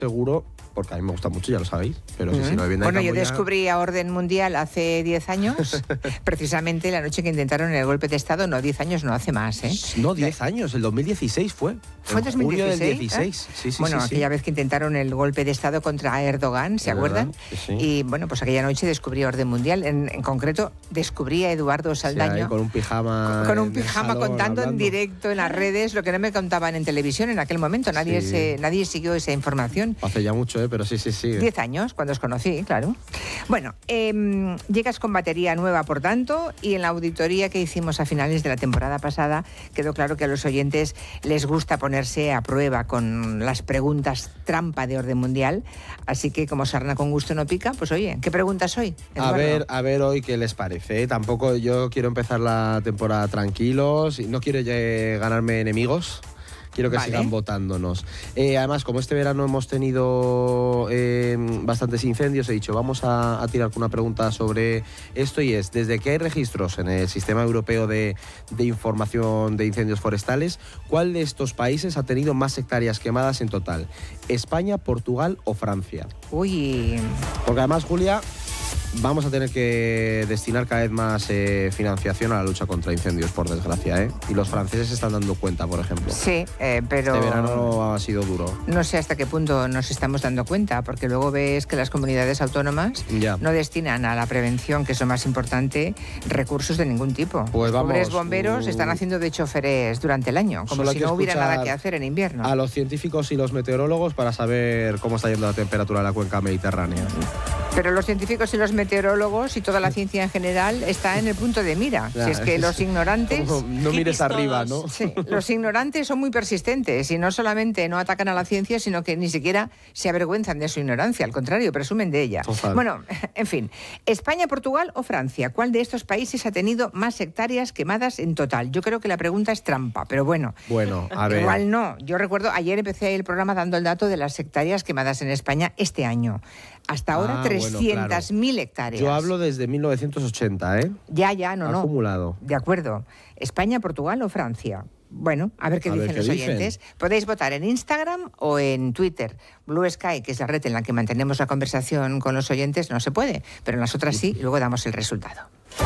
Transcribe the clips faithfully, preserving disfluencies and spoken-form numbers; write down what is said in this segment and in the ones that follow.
seguro, porque a mí me gusta mucho, ya lo sabéis, pero uh-huh. si no vivienda Bueno, de yo Camboya... descubrí a Orden Mundial hace diez años, precisamente la noche que intentaron el golpe de Estado, no diez años, no hace más, ¿eh? No, diez años, el dos mil dieciséis fue. ¿Fue en dos mil dieciséis? Junio del dieciséis, ¿eh? sí, sí, Bueno, sí, aquella sí. vez que intentaron el golpe de Estado contra Erdogan, ¿se ¿De acuerdan? verdad? Sí, sí. Y bueno, pues aquella noche descubrí a Orden Mundial, en, en concreto descubrí a Eduardo Saldaño. Sí, ahí con un pijama. Con un en el pijama salón, contando hablando. en directo en las redes lo que no me contaban en televisión en aquel momento. Nadie, Sí. se, nadie siguió esa información. Hace ya mucho, ¿eh? Pero sí, sí, sí. Diez años, cuando os conocí, claro. Bueno, eh, llegas con batería nueva, por tanto, y en la auditoría que hicimos a finales de la temporada pasada quedó claro que a los oyentes les gusta ponerse a prueba con las preguntas trampa de Orden Mundial. Así que, como sarna con gusto no pica, pues oye, ¿qué preguntas hoy, Eduardo? A ver, a ver hoy qué les parece. Tampoco yo quiero empezar la temporada tranquilos, no quiero eh, ganarme enemigos. Quiero que Vale. sigan votándonos. Eh, además, como este verano hemos tenido eh, bastantes incendios, he dicho, vamos a, a tirar con una pregunta sobre esto, y es, desde que hay registros en el Sistema Europeo de, de Información de Incendios Forestales, ¿cuál de estos países ha tenido más hectáreas quemadas en total? ¿España, Portugal o Francia? Uy... Porque además, Julia, vamos a tener que destinar cada vez más eh, financiación a la lucha contra incendios, por desgracia, ¿eh? Y los franceses se están dando cuenta, por ejemplo. Sí, eh, pero... Este verano ha sido duro. No sé hasta qué punto nos estamos dando cuenta, porque luego ves que las comunidades autónomas Ya. no destinan a la prevención, que es lo más importante, recursos de ningún tipo. Pues Los vamos, pobres bomberos uh, están haciendo de choferes durante el año, como solo si hay que no hubiera escuchar nada que hacer en invierno. A los científicos y los meteorólogos para saber cómo está yendo la temperatura de la cuenca mediterránea. Pero los científicos y los meteorólogos y toda la ciencia en general está en el punto de mira. Ya, si es que los ignorantes... Como no mires arriba, ¿no? Sí, los ignorantes son muy persistentes y no solamente no atacan a la ciencia, sino que ni siquiera se avergüenzan de su ignorancia, al contrario, presumen de ella. Total. Bueno, en fin, España, Portugal o Francia, ¿cuál de estos países ha tenido más hectáreas quemadas en total? Yo creo que la pregunta es trampa, pero bueno. Bueno, a ver. Igual no. Yo recuerdo, ayer empecé el programa dando el dato de las hectáreas quemadas en España este año. Hasta ahora Ah, trescientas mil bueno, claro. hectáreas. Yo hablo desde mil novecientos ochenta, ¿eh? Ya, ya, no, no. Acumulado. De acuerdo. España, Portugal o Francia. Bueno, a ver qué A dicen ver qué los dicen. oyentes. Podéis votar en Instagram o en Twitter. Blue Sky, que es la red en la que mantenemos la conversación con los oyentes, no se puede, pero en las otras sí, y luego damos el resultado.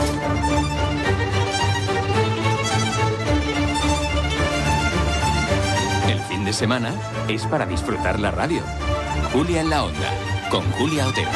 El fin de semana es para disfrutar la radio. Julia en la Onda, con Julia Otero.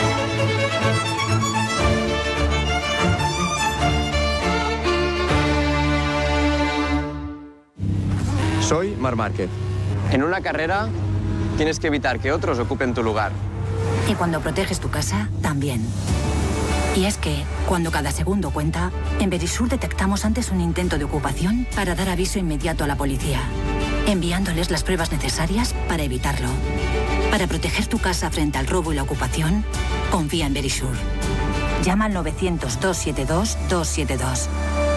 Soy Marc Márquez. En una carrera tienes que evitar que otros ocupen tu lugar. Y cuando proteges tu casa, también. Y es que, cuando cada segundo cuenta, en Verisur detectamos antes un intento de ocupación para dar aviso inmediato a la policía, enviándoles las pruebas necesarias para evitarlo. Para proteger tu casa frente al robo y la ocupación, confía en Verisur. Llama al novecientos, doscientos setenta y dos, doscientos setenta y dos.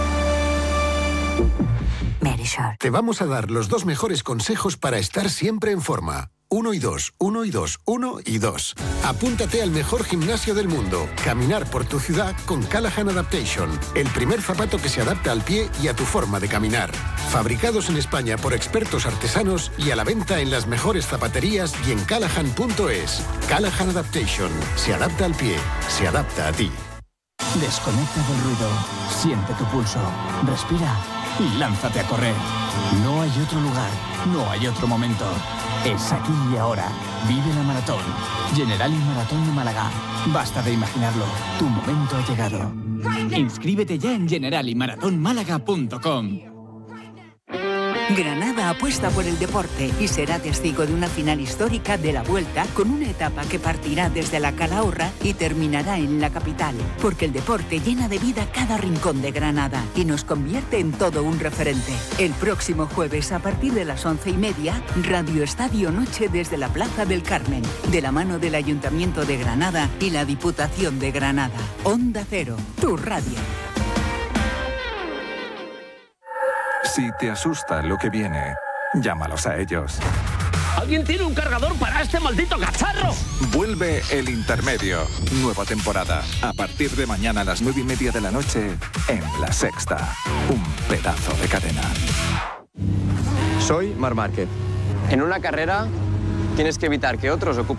Verisur. Te vamos a dar los dos mejores consejos para estar siempre en forma. Uno y dos, uno y dos, uno y dos. Apúntate al mejor gimnasio del mundo. Caminar por tu ciudad con Callahan Adaptation. El primer zapato que se adapta al pie y a tu forma de caminar. Fabricados en España por expertos artesanos y a la venta en las mejores zapaterías y en callahan punto es. Callahan Adaptation. Se adapta al pie. Se adapta a ti. Desconecta del ruido. Siente tu pulso. Respira y lánzate a correr. No hay otro lugar. No hay otro momento. Es aquí y ahora. Vive la maratón. Generali Maratón de Málaga. Basta de imaginarlo. Tu momento ha llegado. Inscríbete ya en generali maratón málaga punto com. Granada apuesta por el deporte y será testigo de una final histórica de la Vuelta con una etapa que partirá desde la Calahorra y terminará en la capital, porque el deporte llena de vida cada rincón de Granada y nos convierte en todo un referente. El próximo jueves a partir de las once y media, Radio Estadio Noche desde la Plaza del Carmen, de la mano del Ayuntamiento de Granada y la Diputación de Granada. Onda Cero, tu radio. Si te asusta lo que viene, llámalos a ellos. ¿Alguien tiene un cargador para este maldito cacharro? Vuelve El Intermedio. Nueva temporada. A partir de mañana a las nueve y media de la noche en La Sexta. Un pedazo de cadena. Soy Marc Márquez. En una carrera tienes que evitar que otros ocupen